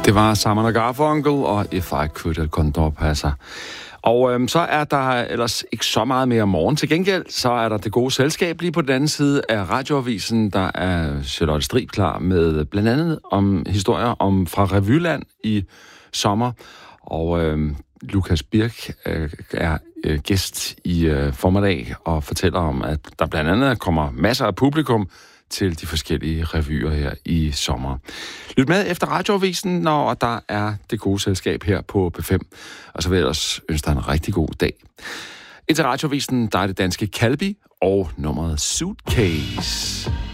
Det var Simon & Garfunkel og If I Could Condor Passer. Og så er der ellers ikke så meget mere om morgen. Til gengæld så er der det gode selskab lige på den anden side af radioavisen. Der er Charlotte Strib klar med blandt andet om historier fra Revyland i sommer. Og Lukas Birk er gæst i formiddag og fortæller om, at der blandt andet kommer masser af publikum til de forskellige revyer her i sommer. Lyt med efter radioavisen, når der er det gode selskab her på P5. Og så vil jeg også ønske dig en rigtig god dag. Indtil radioavisen, der er det danske Calbi og nummeret Suitcase.